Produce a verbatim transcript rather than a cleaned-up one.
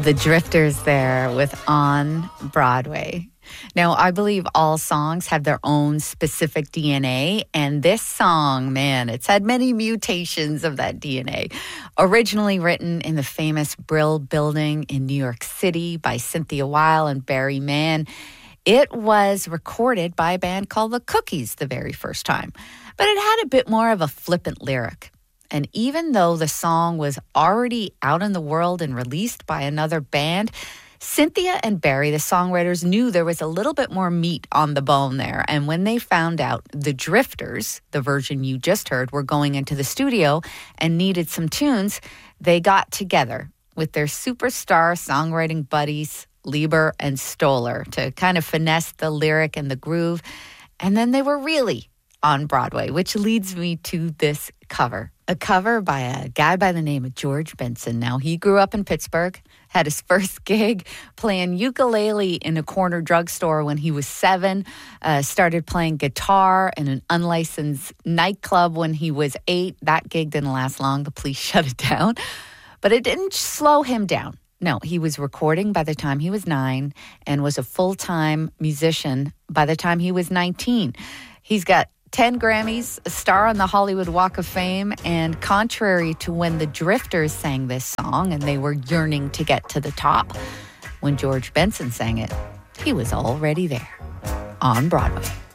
The Drifters there with On Broadway. Now, I believe all songs have their own specific D N A, and this song, man, it's had many mutations of that D N A. Originally written in the famous Brill Building in New York City by Cynthia Weil and Barry Mann, it was recorded by a band called The Cookies the very first time, but it had a bit more of a flippant lyric. And even though the song was already out in the world and released by another band, Cynthia and Barry, the songwriters, knew there was a little bit more meat on the bone there. And when they found out the Drifters, the version you just heard, were going into the studio and needed some tunes, they got together with their superstar songwriting buddies, Lieber and Stoller, to kind of finesse the lyric and the groove. And then they were really on Broadway, which leads me to this cover. A cover by a guy by the name of George Benson. Now, he grew up in Pittsburgh, had his first gig playing ukulele in a corner drugstore when he was seven, uh, started playing guitar in an unlicensed nightclub when he was eight. That gig didn't last long. The police shut it down. But it didn't slow him down. No, he was recording by the time he was nine and was a full-time musician by the time he was nineteen. He's got ten Grammys, a star on the Hollywood Walk of Fame, and contrary to when the Drifters sang this song and they were yearning to get to the top, when George Benson sang it, he was already there on Broadway.